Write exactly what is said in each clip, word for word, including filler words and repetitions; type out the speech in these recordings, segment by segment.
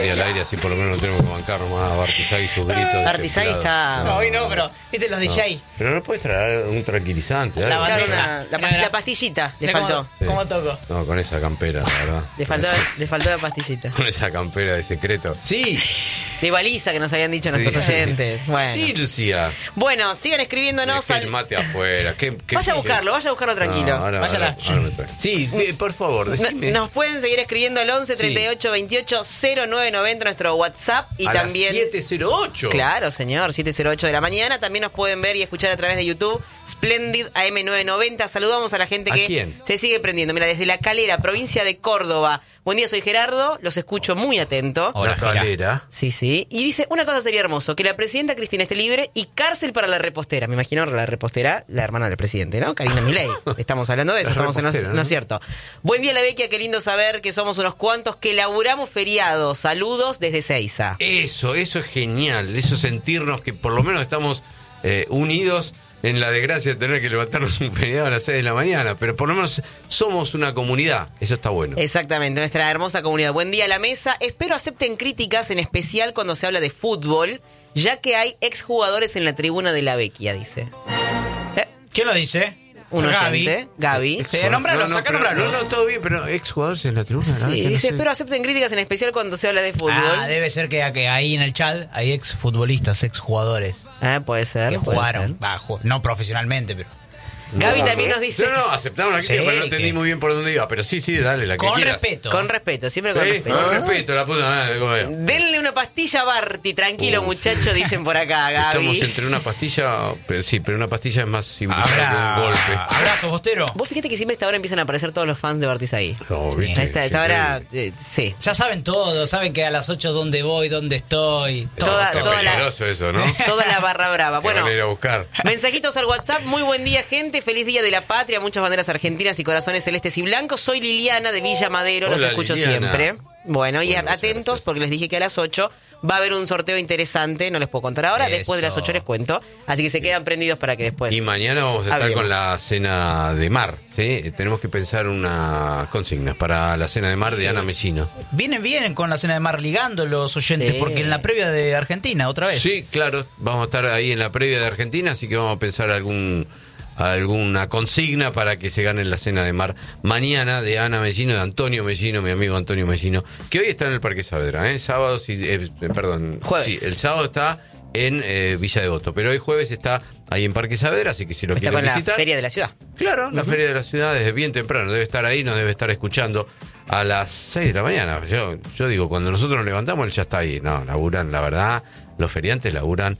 Y al aire, así por lo menos no tenemos que bancar más a Bartizay y sus gritos. Bartizay está... No, hoy no, pero viste los D J. No. Pero no puedes traer un tranquilizante. La algo. Claro, bandeja. una- la, past- la pastillita le Mira faltó. cómo- Sí. ¿Cómo toco? No, con esa campera, la verdad. Le faltó, le faltó la pastillita. Con esa campera de secreto. Sí. De baliza que nos habían dicho Sí. nuestros oyentes. Bueno. Sí, Lucía. Bueno, sigan escribiéndonos Dejé al... el mate afuera. ¿Qué, qué, Vaya a qué- buscarlo, vaya a buscarlo tranquilo. No, ahora, Váyala. ahora- ahora me trae. Sí, eh, por favor, No- decime. Nos pueden seguir escribiendo al once, treinta y ocho, veintiocho, cero nueve noventa nuestro WhatsApp y a también... las siete cero ocho. Claro, señor, siete cero ocho de la mañana. También nos pueden ver y escuchar a través de YouTube. Splendid A M novecientos noventa. Saludamos a la gente ¿A que quién? se sigue prendiendo. Mira, desde La Calera, provincia de Córdoba. Buen día, soy Gerardo. Los escucho muy atento. Hola, Hola, Calera. Sí, sí. Y dice, una cosa sería hermoso, que la presidenta Cristina esté libre y cárcel para la repostera. Me imagino la repostera, la hermana del presidente, ¿no? Karina Milei. Estamos hablando de eso, La estamos en lo, repostera, no ¿no? es cierto. Buen día, La Vecchia, qué lindo saber que somos unos cuantos que laburamos feriados. Saludos desde Seiza. Eso, eso es genial. Eso sentirnos que por lo menos estamos eh, unidos en la desgracia de tener que levantarnos un feriado a las seis de la mañana. Pero por lo menos somos una comunidad. Eso está bueno. Exactamente, nuestra hermosa comunidad. Buen día a la mesa. Espero acepten críticas, en especial cuando se habla de fútbol, ya que hay exjugadores en la tribuna de La Vecchia, dice. Eh, ¿Quién lo dice? un Gaby. oyente, Gaby. Sí, nómbralo, no, saca pero- nómbralo. no, no, todo bien, pero exjugadores en la tribuna. ¿no? Sí, Que no dice, sé. espero acepten críticas, en especial cuando se habla de fútbol. Ah, debe ser que, que ahí en el chat hay ex futbolistas, ex jugadores Ah, puede ser, que puede jugaron, ser. va, ju- no profesionalmente, pero Gaby No, también no. nos dice... No, no, aceptamos la crítica, Sí, pero no entendí que- muy bien por dónde iba. Pero sí, sí, dale, la que con quieras. respeto. Con respeto, siempre con Eh, respeto. Con respeto, la puta madre. ¿Cómo es? Denle una pastilla a Barty, tranquilo Uf. muchacho, dicen por acá, Gaby. Estamos entre una pastilla, pero sí, pero una pastilla es más civilizada que Habrá- un golpe. Abrazo, Bostero. Vos fíjate que siempre a esta hora empiezan a aparecer todos los fans de Barty ahí. No, Sí. ¿viste? A esta, a esta Sí, hora, sí. eh, sí. Ya saben todo, saben que a las ocho dónde voy, dónde estoy. Está- Toda- está toda la- peligroso eso, ¿no? Toda la barra brava. Te van Bueno, a ir a buscar. mensajitos al WhatsApp. Muy buen día, gente. Feliz día de la patria. Muchas banderas argentinas y corazones celestes y blancos. Soy Liliana de Villa Madero. Los Hola, escucho Liliana. siempre. Bueno, y Bueno, a- muchas atentos gracias. porque les dije que a las ocho va a haber un sorteo interesante. No les puedo contar ahora. Eso. Después de las ocho les cuento. Así que se quedan prendidos para que después. Y mañana vamos a estar hablemos. con la cena de mar, ¿sí? Tenemos que pensar una consigna para la cena de mar de Ana Mellino. Vienen bien con la cena de mar ligando los oyentes, Sí. porque en la previa de Argentina, otra vez. Sí, claro, vamos a estar ahí en la previa de Argentina, así que vamos a pensar algún alguna consigna para que se gane la cena de mar mañana de Ana Mellino, de Antonio Mellino, mi amigo Antonio Mellino, que hoy está en el Parque Saavedra, ¿eh? Sábado, sí, eh, perdón, Jueves. sí, el sábado está en eh, Villa Devoto, pero hoy jueves está ahí en Parque Saavedra, así que si lo Está quieren con la visitar, feria de la ciudad. claro, la feria de la ciudad desde bien temprano, debe estar ahí, nos debe estar escuchando a las seis de la mañana. Yo, yo digo, cuando nosotros nos levantamos, él ya está ahí. No, laburan, la verdad, los feriantes laburan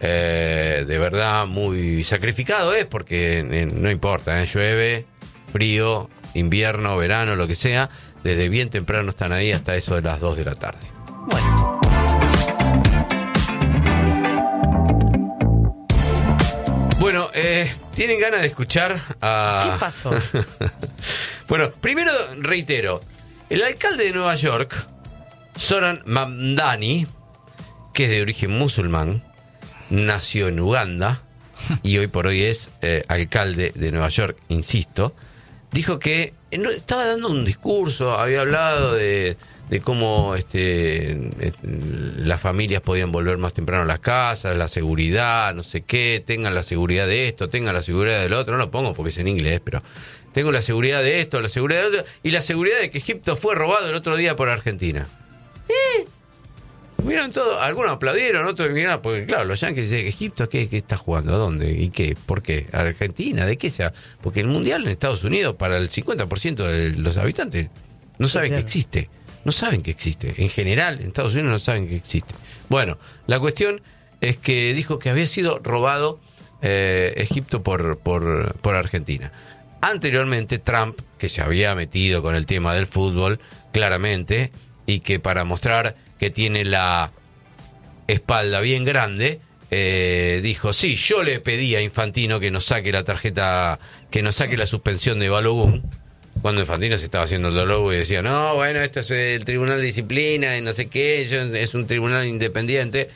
eh, de verdad muy sacrificado es, porque eh, no importa, eh, llueve, frío, invierno, verano, lo que sea, desde bien temprano están ahí hasta eso de las dos de la tarde. Bueno. Bueno, eh, ¿tienen ganas de escuchar a... ¿Qué pasó? Bueno, primero reitero, el alcalde de Nueva York, Zoran Mamdani, que es de origen musulmán, nació en Uganda y hoy por hoy es eh, alcalde de Nueva York, insisto, dijo que eh, no, estaba dando un discurso, había hablado de, de cómo este, eh, las familias podían volver más temprano a las casas, la seguridad, no sé qué, tengan la seguridad de esto, tengan la seguridad del otro, no lo pongo porque es en inglés, pero tengo la seguridad de esto, la seguridad de otro, y la seguridad de que Egipto fue robado el otro día por Argentina. ¿Eh? Miraron todo, algunos aplaudieron, otros miraron, porque claro, los yanquis dicen, ¿Egipto qué, qué está jugando? ¿A dónde? ¿Y qué? ¿Por qué? ¿Argentina? ¿De qué sea? Porque el Mundial en Estados Unidos, para el cincuenta por ciento de los habitantes, no saben claro. que existe. No saben que existe. En general, en Estados Unidos no saben que existe. Bueno, la cuestión es que dijo que había sido robado eh, Egipto por, por, por Argentina. Anteriormente, Trump, que se había metido con el tema del fútbol, claramente, y que para mostrar que tiene la espalda bien grande, eh, dijo, sí, yo le pedí a Infantino que nos saque la tarjeta, que nos saque la suspensión de Balogun, cuando Infantino se estaba haciendo el dolor y decía, no, bueno, esto es el Tribunal de Disciplina y no sé qué, yo- es un tribunal independiente.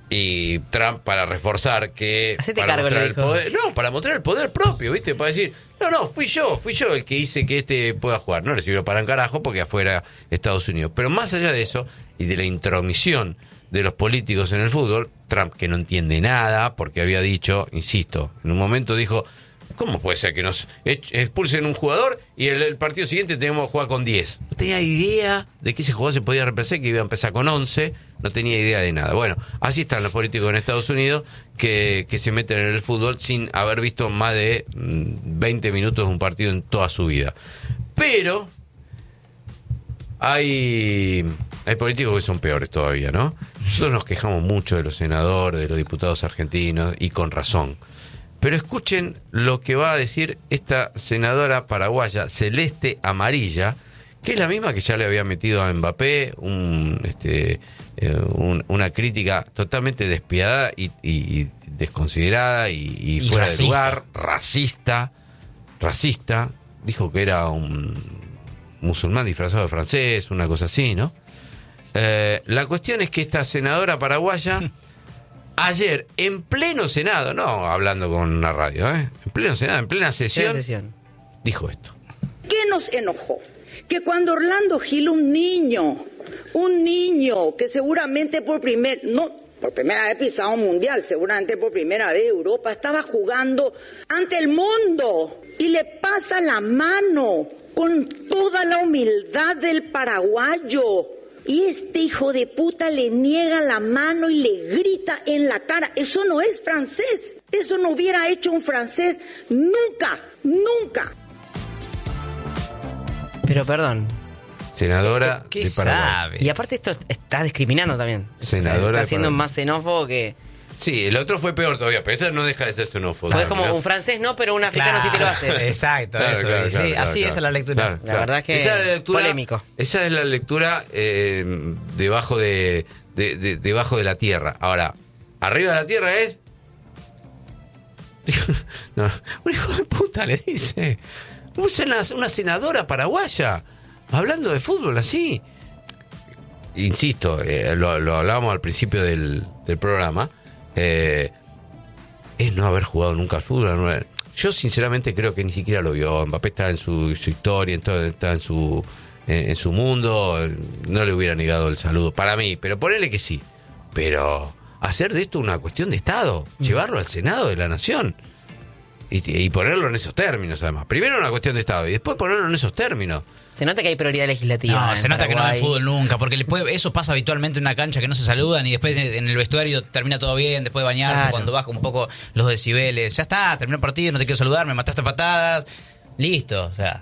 Y Trump, para reforzar que... Hacete para cargo, mostrar le el dijo. poder, no, para mostrar el poder propio, ¿viste? Para decir, no, no, fui yo, fui yo el que hice que este pueda jugar. No le sirvió para un carajo porque afuera Estados Unidos. Pero más allá de eso, y de la intromisión de los políticos en el fútbol, Trump, que no entiende nada, porque había dicho, insisto, en un momento dijo, ¿cómo puede ser que nos expulsen un jugador y el, el partido siguiente tenemos que jugar con diez? No tenía idea de que ese jugador se podía reemplazar, que iba a empezar con once, no tenía idea de nada. Bueno, así están los políticos en Estados Unidos que, que se meten en el fútbol sin haber visto más de veinte minutos de un partido en toda su vida. Pero hay, hay políticos que son peores todavía, ¿no? Nosotros nos quejamos mucho de los senadores, de los diputados argentinos, y con razón. Pero escuchen lo que va a decir esta senadora paraguaya, Celeste Amarilla, que es la misma que ya le había metido a Mbappé un, este, eh, un, una crítica totalmente despiadada y, y, y desconsiderada y, y, Y fuera racista. de lugar, racista, racista. Dijo que era un musulmán disfrazado de francés, una cosa así, ¿no? Eh, la cuestión es que esta senadora paraguaya... Ayer, en pleno Senado, no hablando con una radio, ¿eh? En pleno Senado, en plena sesión, Plena sesión. dijo esto. ¿Qué nos enojó? Que cuando Orlando Gil, un niño, un niño que seguramente por primer, no, por primera vez pisado un mundial, seguramente por primera vez Europa, estaba jugando ante el mundo y le pasa la mano con toda la humildad del paraguayo. Y este hijo de puta le niega la mano y le grita en la cara. Eso no es francés. Eso no hubiera hecho un francés nunca, nunca. Pero perdón. Senadora ¿Qué de Paraguay. sabe? Y aparte esto está discriminando también. Senadora O sea, de está siendo Paraguay. más xenófobo que... Sí, el otro fue peor todavía, pero esto no deja de ser xenófobo. Pues es como ¿no? un francés no, pero un africano sí te lo hace. Exacto, Claro, eso. claro, sí, claro, claro, así claro. esa es la lectura. Claro, La claro. verdad es que Esa es la lectura, polémico. Esa es la lectura eh, debajo de, de, de- debajo de la tierra. Ahora, arriba de la tierra es... No, un hijo de puta le dice. Una, una senadora paraguaya hablando de fútbol así. Insisto, eh, lo, lo hablábamos al principio del, del programa. Eh, es no haber jugado nunca al fútbol. No haber- yo sinceramente creo que ni siquiera lo vio. Mbappé está en su, su historia, en todo- está en su en, en su mundo. No le hubiera negado el saludo para mí, pero ponele que sí. Pero hacer de esto una cuestión de Estado, llevarlo al Senado de la Nación y, y ponerlo en esos términos, además. Primero una cuestión de Estado y después ponerlo en esos términos. Se nota que hay prioridad legislativa. No, en se nota que no Paraguay. hay fútbol nunca, porque le puede- eso pasa habitualmente en una cancha que no se saludan y después en el vestuario termina todo bien, después de bañarse, Claro. cuando baja un poco los decibeles. Ya está, terminó el partido, no te quiero saludar, me mataste a patadas. Listo, o sea.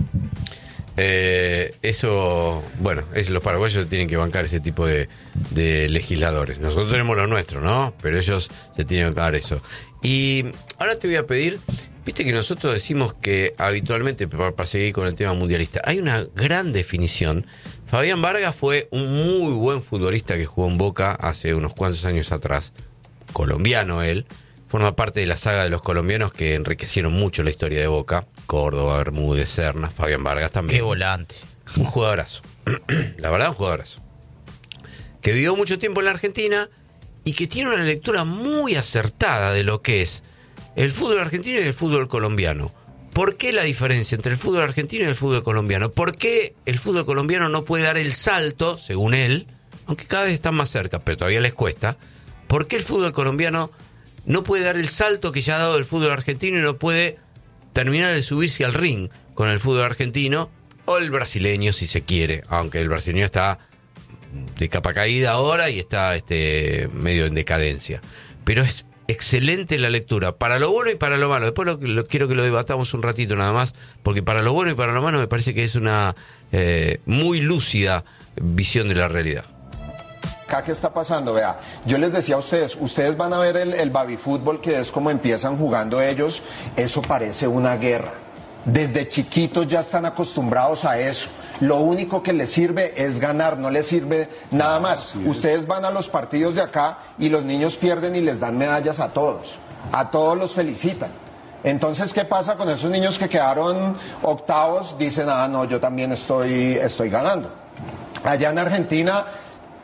Eh, eso, bueno, es, los paraguayos tienen que bancar ese tipo de, de legisladores. Nosotros tenemos lo nuestro, ¿no? Pero ellos se tienen que bancar eso. Y ahora te voy a pedir, viste que nosotros decimos que habitualmente, para, para seguir con el tema mundialista, hay una gran definición. Fabián Vargas fue un muy buen futbolista que jugó en Boca hace unos cuantos años atrás. Colombiano él. Forma parte de la saga de los colombianos que enriquecieron mucho la historia de Boca. Córdoba, Bermúdez, Serna, Fabián Vargas también. Qué volante. Un jugadorazo. La verdad, un jugadorazo. Que vivió mucho tiempo en la Argentina y que tiene una lectura muy acertada de lo que es el fútbol argentino y el fútbol colombiano. ¿Por qué la diferencia entre el fútbol argentino y el fútbol colombiano? ¿Por qué el fútbol colombiano no puede dar el salto, según él, aunque cada vez están más cerca, pero todavía les cuesta? ¿Por qué el fútbol colombiano no puede dar el salto que ya ha dado el fútbol argentino y no puede terminar de subirse al ring con el fútbol argentino o el brasileño, si se quiere, aunque el brasileño está de capa caída ahora y está este medio en decadencia? Pero es excelente la lectura, para lo bueno y para lo malo. Después lo, lo- quiero que lo debatamos un ratito nada más, porque para lo bueno y para lo malo me parece que es una eh, muy lúcida visión de la realidad. Acá, ¿qué está pasando? Vea, yo les decía a ustedes, ustedes van a ver el, el baby fútbol, que es como empiezan jugando ellos, eso parece una guerra. Desde chiquitos ya están acostumbrados a eso. Lo único que les sirve es ganar, no les sirve nada más. Ustedes van a los partidos de acá y los niños pierden y les dan medallas a todos. A todos los felicitan. Entonces, ¿qué pasa con esos niños que quedaron octavos? Dicen, ah, no, yo también estoy, estoy ganando. Allá en Argentina,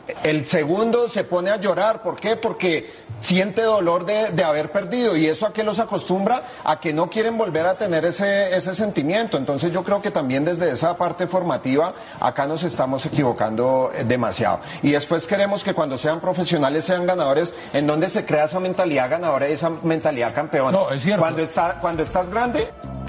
El segundo se pone a llorar, ¿por qué? Porque siente dolor de, de haber perdido, y eso a qué los acostumbra, a que no quieren volver a tener ese, ese sentimiento. Entonces yo creo que también desde esa parte formativa acá nos estamos equivocando demasiado. Y después queremos que cuando sean profesionales sean ganadores, en donde se crea esa mentalidad ganadora y esa mentalidad campeona. No, es cierto. Cuando, está, cuando estás grande...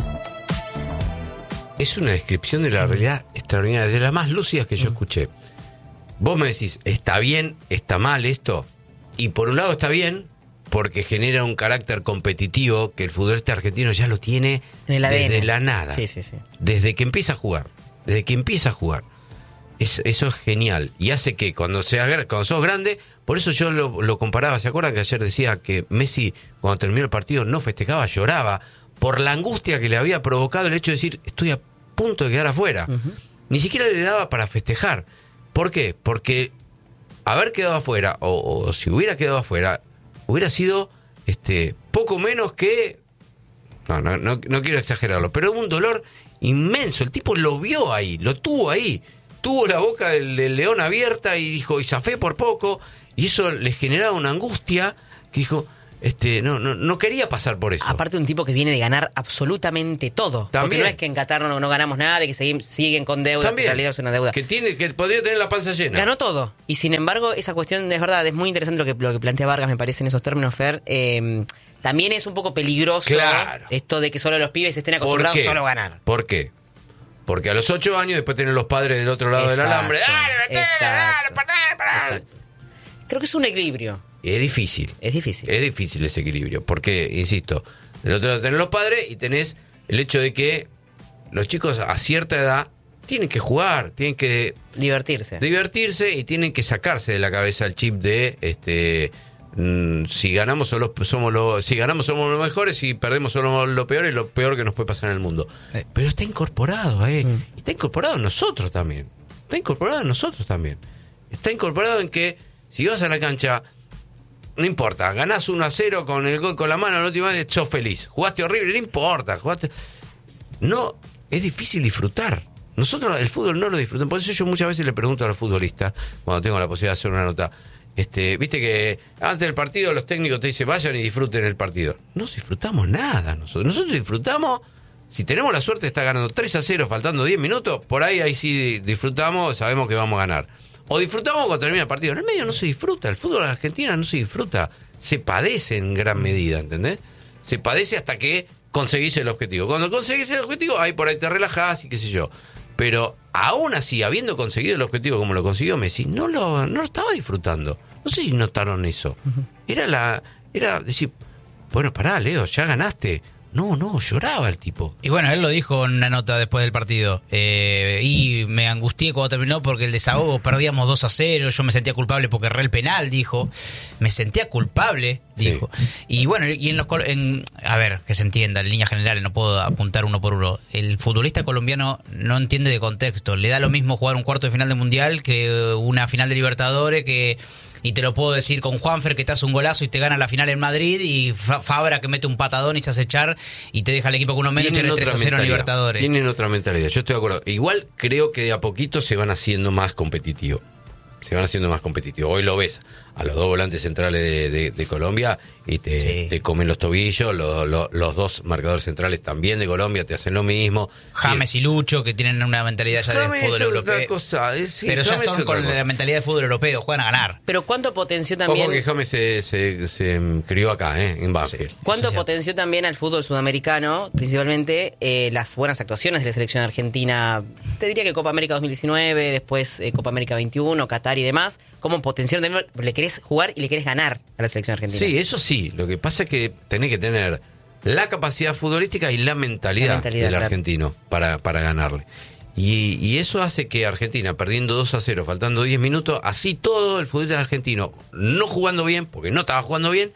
Es una descripción de la realidad extraordinaria, de las más lúcidas que yo escuché. Vos me decís, ¿está bien, está mal esto? Y por un lado está bien, porque genera un carácter competitivo que el futbolista argentino ya lo tiene En el A D N. desde la nada. Sí, sí, sí. Desde que empieza a jugar. Desde que empieza a jugar. Es, eso es genial. Y hace que cuando, sea, cuando sos grande, por eso yo lo, lo comparaba. ¿Se acuerdan que ayer decía que Messi, cuando terminó el partido, no festejaba, lloraba? Por la angustia que le había provocado el hecho de decir, estoy a punto de quedar afuera. Uh-huh. Ni siquiera le daba para festejar. ¿Por qué? Porque haber quedado afuera, o, o si hubiera quedado afuera, hubiera sido este poco menos que... No, no, no, no quiero exagerarlo, pero un dolor inmenso. El tipo lo vio ahí, lo tuvo ahí. Tuvo la boca del, del león abierta y dijo, y zafé por poco. Y eso le generaba una angustia que dijo... Este, no, no, no quería pasar por eso. Aparte un tipo que viene de ganar absolutamente todo. También. Porque no es que en Qatar no, no ganamos nada, de que seguim, siguen con deuda, También. que en realidad es una deuda. Que tiene, que podría tener la panza llena. Ganó todo. Y sin embargo, esa cuestión es verdad, es muy interesante lo que, lo que plantea Vargas, me parece, en esos términos, Fer. Eh, también es un poco peligroso Claro. esto de que solo los pibes estén acostumbrados solo a ganar. ¿Por qué? Porque a los ocho años después tienen los padres del otro lado Exacto. del alambre. ¡Dale, metele, Exacto. dale, perdé, perdé! Exacto. Creo que es un equilibrio. Es difícil. Es difícil. Es difícil ese equilibrio. Porque, insisto, del otro lado tenés los padres y tenés el hecho de que los chicos a cierta edad tienen que jugar, tienen que Divertirse. divertirse y tienen que sacarse de la cabeza el chip de este mm, si ganamos somos los, somos los si ganamos somos los mejores, si perdemos somos lo peor, y lo peor que nos puede pasar en el mundo. Eh. Pero está incorporado, eh. Mm. Está incorporado en nosotros también. Está incorporado en nosotros también. Está incorporado en que si vas a la cancha, no importa, ganás uno a cero con el gol con la mano, la última vez sos feliz. Jugaste horrible, no importa, jugaste. No, es difícil disfrutar. Nosotros el fútbol no lo disfrutamos. Por eso yo muchas veces le pregunto a los futbolistas, cuando tengo la posibilidad de hacer una nota, este, viste que antes del partido los técnicos te dicen vayan y disfruten el partido. No disfrutamos nada nosotros. Nosotros disfrutamos, si tenemos la suerte de estar ganando tres a cero faltando diez minutos, por ahí ahí sí disfrutamos, sabemos que vamos a ganar. O disfrutamos cuando termina el partido. En el medio no se disfruta. El fútbol en Argentina no se disfruta. Se padece en gran medida, ¿entendés? Se padece hasta que conseguís el objetivo. Cuando conseguís el objetivo, ahí por ahí te relajás y qué sé yo. Pero aún así, habiendo conseguido el objetivo como lo consiguió Messi, no lo, no lo estaba disfrutando. No sé si notaron eso. Era la era decir, bueno, pará, Leo, ya ganaste. No, no, lloraba el tipo. Y bueno, él lo dijo en una nota después del partido. Eh, y me angustié cuando terminó porque el desahogo perdíamos dos a cero. Yo me sentía culpable porque erré el penal, dijo. Me sentía culpable, dijo. Sí. Y bueno, y en los en, a ver, que se entienda, en líneas generales, no puedo apuntar uno por uno. El futbolista colombiano no entiende de contexto. Le da lo mismo jugar un cuarto de final de Mundial que una final de Libertadores, que... Y te lo puedo decir con Juanfer, que te hace un golazo y te gana la final en Madrid, y Fabra, que mete un patadón y se hace echar y te deja el equipo con uno menos y tiene tres a cero en Libertadores. Tienen otra mentalidad, yo estoy de acuerdo. Igual creo que de a poquito se van haciendo más competitivos. Se van haciendo más competitivos. Hoy lo ves a los dos volantes centrales de, de, de Colombia y te, sí. te comen los tobillos. Los, los, los dos marcadores centrales también de Colombia te hacen lo mismo. James sí. y Lucho, que tienen una mentalidad ya James de fútbol europeo. Otra cosa. Sí, pero James ya son con cosa. La mentalidad de fútbol europeo, juegan a ganar. Pero ¿cuánto potenció también? Ojo que James se, se, se crió acá, ¿eh? En Banfield. Sí. ¿Cuánto potenció también al fútbol sudamericano, principalmente eh, las buenas actuaciones de la selección argentina? Te diría que Copa América dos mil diecinueve, después eh, Copa América veintiuno, Qatar y demás. ¿Cómo potenciaron también? Le querés jugar y le querés ganar a la selección argentina. Sí, eso sí. Lo que pasa es que tenés que tener la capacidad futbolística y la mentalidad, la mentalidad del claro. argentino para, para ganarle. Y, y eso hace que Argentina, perdiendo dos a cero, faltando diez minutos, así todo el futbolista argentino, no jugando bien, porque no estaba jugando bien,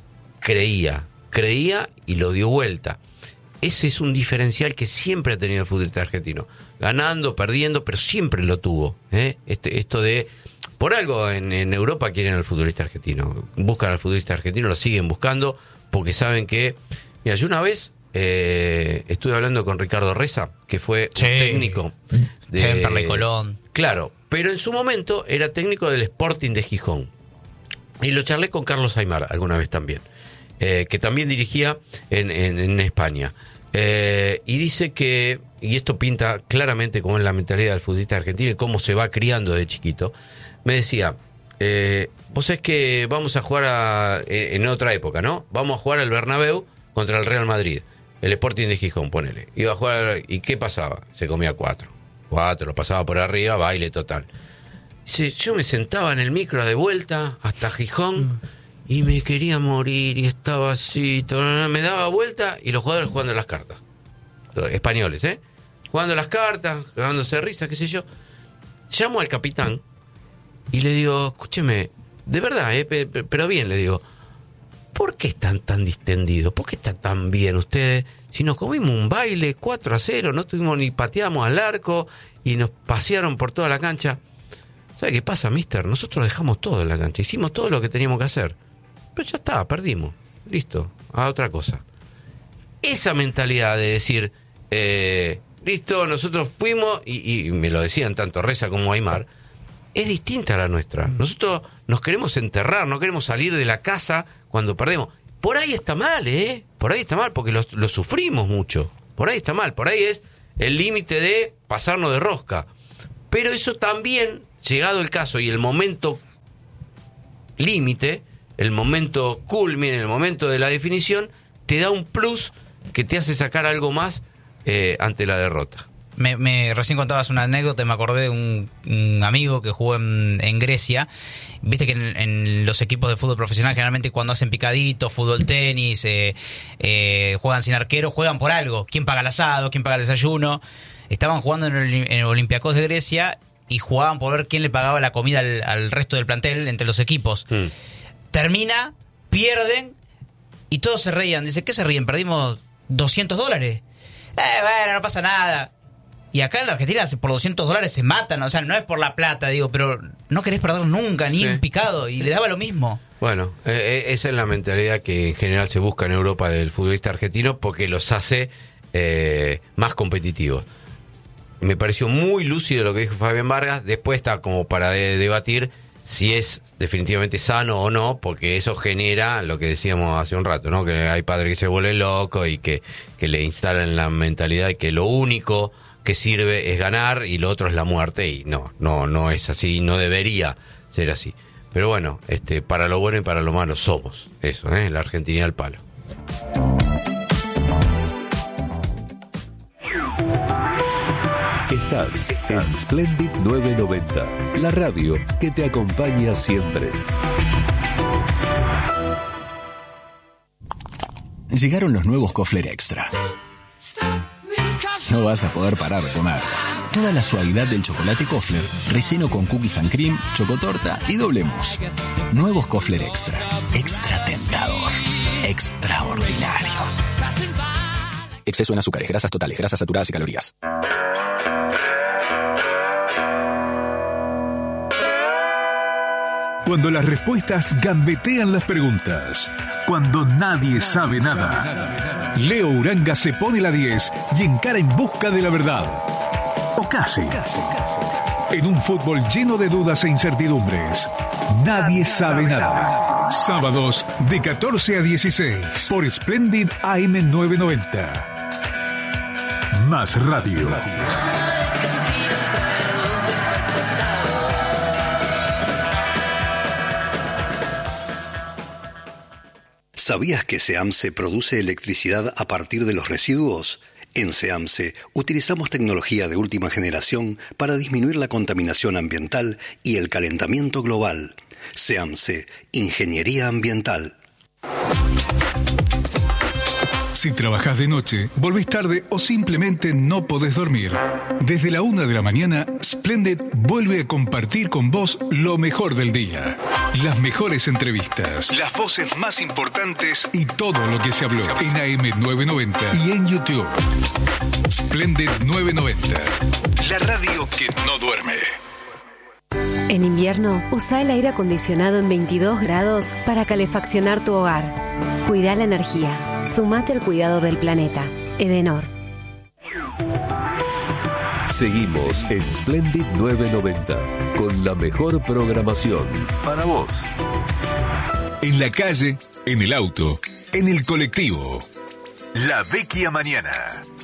creía, creía y lo dio vuelta. Ese es un diferencial que siempre ha tenido el futbolista argentino. Ganando, perdiendo, pero siempre lo tuvo. ¿eh? Este, esto de... Por algo en, en Europa quieren al futbolista argentino. Buscan al futbolista argentino, lo siguen buscando, porque saben que... Mira, yo una vez eh, estuve hablando con Ricardo Reza, que fue sí. un técnico de Temperley Colón. Claro, pero en su momento era técnico del Sporting de Gijón. Y lo charlé con Carlos Aymar alguna vez también, eh, que también dirigía en, en, en España. Eh, y dice que, y esto pinta claramente cómo es la mentalidad del futbolista argentino y cómo se va criando de chiquito, me decía, eh, vos es que vamos a jugar a, en otra época, ¿no? Vamos a jugar al Bernabéu contra el Real Madrid, el Sporting de Gijón, ponele. Iba a jugar, ¿y qué pasaba? Se comía cuatro. Cuatro, lo pasaba por arriba, baile total. Dice, yo me sentaba en el micro de vuelta hasta Gijón y me quería morir y estaba así, todo, me daba vuelta y los jugadores jugando las cartas. Los españoles, ¿eh? Jugando las cartas, dándose risa, qué sé yo. Llamo al capitán y le digo, escúcheme, de verdad, ¿eh? Pero bien, le digo, ¿por qué están tan distendidos? ¿Por qué están tan bien ustedes? Si nos comimos un baile cuatro a cero, no tuvimos ni pateamos al arco y nos pasearon por toda la cancha. ¿Sabe qué pasa, mister? Nosotros dejamos todo en la cancha, hicimos todo lo que teníamos que hacer. Pero ya está, perdimos. Listo, a otra cosa. Esa mentalidad de decir, eh, listo, nosotros fuimos, y, y me lo decían tanto Reza como Aymar, es distinta a la nuestra. Nosotros nos queremos enterrar, no queremos salir de la casa cuando perdemos. Por ahí está mal, ¿eh? Por ahí está mal, porque lo, lo sufrimos mucho. Por ahí está mal, por ahí es el límite de pasarnos de rosca. Pero eso también, llegado el caso y el momento límite, el momento culmine, el momento de la definición, te da un plus que te hace sacar algo más eh, ante la derrota. Me, me recién contabas una anécdota y me acordé de un, un amigo que jugó en, en Grecia. Viste que en, en los equipos de fútbol profesional generalmente cuando hacen picaditos, fútbol, tenis, eh, eh, juegan sin arquero, juegan por algo. ¿Quién paga el asado? ¿Quién paga el desayuno? Estaban jugando en el, en el Olympiacos de Grecia y jugaban por ver quién le pagaba la comida al, al resto del plantel entre los equipos. Mm. Termina, pierden y todos se reían. Dice, ¿qué se ríen? Perdimos doscientos dólares. Eh, bueno, no pasa nada. Y acá en la Argentina por doscientos dólares se matan, o sea, no es por la plata, digo, pero no querés perder nunca, ni sí. un picado, y le daba lo mismo. Bueno, eh, esa es la mentalidad que en general se busca en Europa del futbolista argentino porque los hace eh, más competitivos. Me pareció muy lúcido lo que dijo Fabián Vargas, después está como para de- debatir si es definitivamente sano o no, porque eso genera lo que decíamos hace un rato, ¿no? Que hay padres que se vuelven locos y que, que le instalan la mentalidad de que lo único que sirve es ganar y lo otro es la muerte, y no, no, no es así, no debería ser así. Pero bueno, este, para lo bueno y para lo malo somos eso, ¿eh? La Argentina al palo. Estás en Splendid nueve noventa, la radio que te acompaña siempre. Llegaron los nuevos Kofler Extra. No vas a poder parar de comer. Toda la suavidad del chocolate Kofler, relleno con cookies and cream, chocotorta y doble mousse. Nuevos Kofler Extra. Extra tentador. Extraordinario. Exceso en azúcares, grasas totales, grasas saturadas y calorías. Cuando las respuestas gambetean las preguntas. Cuando nadie sabe nada. Leo Uranga se pone la diez y encara en busca de la verdad. O casi. En un fútbol lleno de dudas e incertidumbres. Nadie sabe nada. Sábados de catorce a dieciséis por Splendid A M novecientos noventa. Más radio. ¿Sabías que SEAMSE produce electricidad a partir de los residuos? En SEAMSE utilizamos tecnología de última generación para disminuir la contaminación ambiental y el calentamiento global. SEAMSE, Ingeniería Ambiental. Si trabajas de noche, volvés tarde o simplemente no podés dormir, desde la una de la mañana, Splendid vuelve a compartir con vos lo mejor del día. Las mejores entrevistas, las voces más importantes y todo lo que se habló en A M novecientos noventa y en YouTube. Splendid novecientos noventa, la radio que no duerme. En invierno, usa el aire acondicionado en veintidós grados para calefaccionar tu hogar. Cuida la energía. Sumate al cuidado del planeta. Edenor. Seguimos en Splendid novecientos noventa con la mejor programación para vos. En la calle, en el auto, en el colectivo. La Vecchia Mañana.